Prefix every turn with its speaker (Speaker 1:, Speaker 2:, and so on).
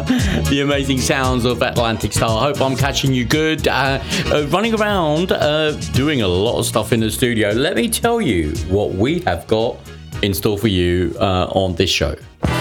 Speaker 1: the amazing sounds of Atlantic Star. I hope I'm catching you good. Running around, doing a lot of stuff in the studio. Let me tell you what we have got in store for you on this show.